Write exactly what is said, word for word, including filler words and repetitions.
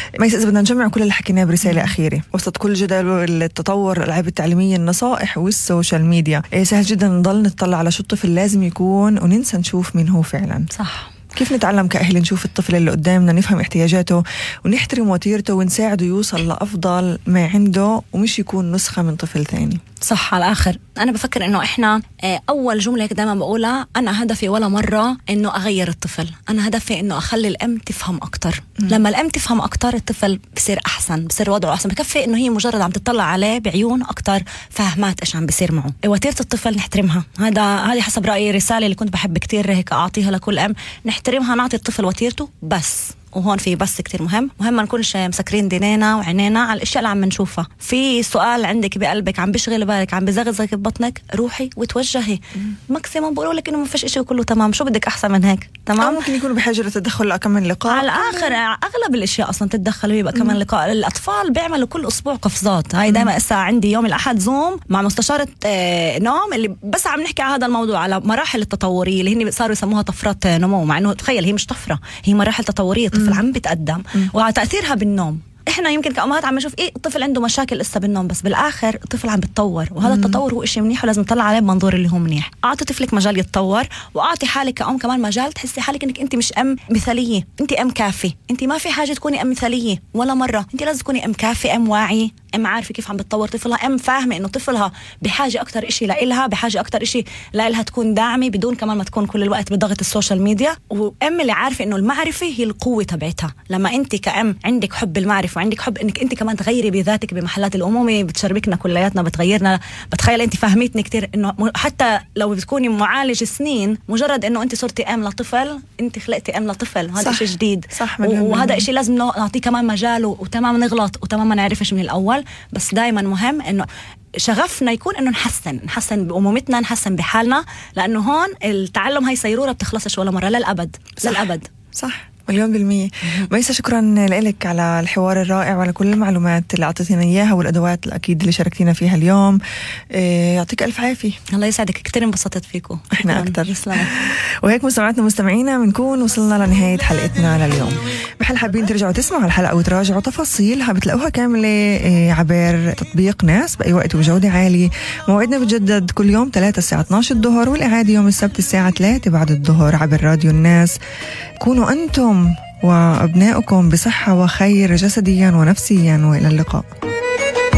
ما إذا بدنا نجمع كل اللي حكيناه برسالة أخيرة وسط كل جدل التطور الألعاب التعليمية، النصائح والسوشيال ميديا، سهل جدا نضل نطلع على شو الطفل لازم يكون وننسى نشوف مين هو فعلا. صح. كيف نتعلم كأهل نشوف الطفل اللي قدامنا، نفهم احتياجاته ونحترم وتيرته ونساعده يوصل لأفضل ما عنده ومش يكون نسخة من طفل ثاني. صح. على الآخر أنا بفكر إنه إحنا أول جملة دائما بقولها، أنا هدفي ولا مرة إنه أغير الطفل، أنا هدفي إنه أخلي الأم تفهم أكتر. م. لما الأم تفهم أكتر الطفل بصير أحسن، بصير وضعه أحسن. بكفي إنه هي مجرد عم تطلع عليه بعيون أكتر فهمات إيش عم بصير معه. وتيرة الطفل نحترمها، هذا هذه حسب رأيي رسالة اللي كنت بحب كتير هيك أعطيها لكل أم، نحترمها، نعطي الطفل وتيرته بس. وهون في بس كتير مهم مهم ما نكونش مسكرين دينينا وعينينا على الاشياء اللي عم نشوفها. في سؤال عندك بقلبك عم بيشغل بالك، عم بزغزغ ببطنك، روحي وتوجهي. ماكسيموم بقولوا لك انه ما فيش اشي وكله تمام، شو بدك احسن من هيك؟ تمام. ممكن يكونوا بحاجه لتدخل لكم لقاء. على الاخر اغلب الاشياء اصلا تتدخل بيبقى كمان لقاء. الاطفال بيعملوا كل اسبوع قفزات. هاي دائما اسا عندي يوم الاحد زوم مع مستشاره آه نوم اللي بس عم نحكي على هذا الموضوع، على مراحل التطوريه اللي هن صاروا يسموها طفرات نمو، مع انه تخيل هي مش طفره، هي مراحل تطوريه. الطفل عم بيتقدم وعلى تأثيرها بالنوم. احنا يمكن كأمهات عم نشوف ايه الطفل عنده مشاكل لسه بالنوم، بس بالاخر الطفل عم بيتطور، وهذا مم. التطور هو شيء منيح ولازم نطلع عليه بمنظور اللي هو منيح. اعطي طفلك مجال يتطور، واعطي حالك كأم كمان مجال تحسي حالك انك انت مش ام مثاليه، انت ام كافي. انت ما في حاجه تكوني ام مثاليه ولا مره، انت لازم تكوني ام كافي، ام واعي، ام عارفه كيف عم بتطور طفلها، ام فاهمه انه طفلها بحاجه اكثر إشي لإلها، بحاجه اكثر إشي لإلها تكون داعمه بدون كمان ما تكون كل الوقت بضغط السوشيال ميديا. وام اللي عارفه انه المعرفه هي القوه تبعتها. لما انت كأم عندك حب المعرفه وعندك حب انك انت كمان تغيري بذاتك بمحلات الامومه، بتشربكنا كلياتنا، بتغيرنا. بتخيل انت فهميتني كتير انه حتى لو بتكوني معالج سنين، مجرد انه انت صرتي ام لطفل، انت خلقتي ام لطفل، هذا شيء جديد. صح. وهذا شيء لازم نعطيه كمان مجاله، وتمام نغلط وتمام ما نعرفش من الاول، بس دائما مهم انه شغفنا يكون انه نحسن نحسن بأمومتنا، نحسن بحالنا، لانه هون التعلم هاي سيروره بتخلصش ولا مره للابد. صح. للابد. صح مليون بالمية. ميسا شكرا لك على الحوار الرائع وعلى كل المعلومات اللي أعطيتنا إياها والأدوات الأكيد اللي شاركتينا فيها اليوم. إيه يعطيك ألف عافية. الله يسعدك، كتير انبسطت فيكم. إحنا أكتر. وهيك مستمعاتنا مستمعينا بنكون وصلنا لنهاية حلقتنا لليوم. بحال حابين ترجعوا تسمعوا الحلقة وتراجعوا تفاصيلها بتلاقوها كاملة إيه عبر تطبيق ناس بأي وقت وجودة عالية. موعدنا بتجدد كل يوم ثلاثة الساعة اثناشر الظهر، والإعادة يوم السبت الساعة ثلاثة بعد الظهر عبر راديو الناس. كونوا أنتم وأبنائكم بصحة وخير جسديا ونفسيا، وإلى اللقاء.